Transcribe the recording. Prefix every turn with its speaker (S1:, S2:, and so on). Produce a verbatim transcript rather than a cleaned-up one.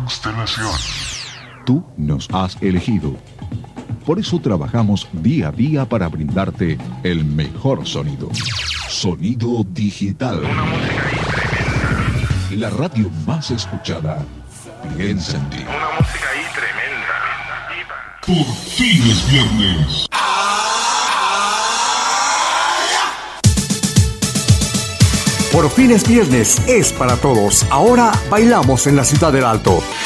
S1: constelación.
S2: Tú nos has elegido. Por eso trabajamos día a día para brindarte el mejor sonido. Sonido digital.
S1: Una música ahí tremenda.
S2: La radio más escuchada. Piensa en ti.
S1: Una música ahí tremenda.
S3: Por fin es viernes.
S4: Por fin es viernes, es para todos. Ahora bailamos en la Ciudad del Alto.